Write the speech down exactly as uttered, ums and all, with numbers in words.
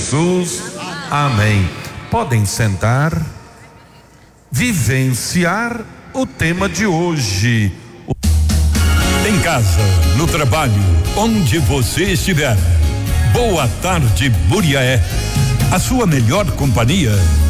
Jesus. Amém. Podem sentar. Vivenciar o tema de hoje. Em casa, no trabalho, onde você estiver. Boa tarde, Muriaé. A sua melhor companhia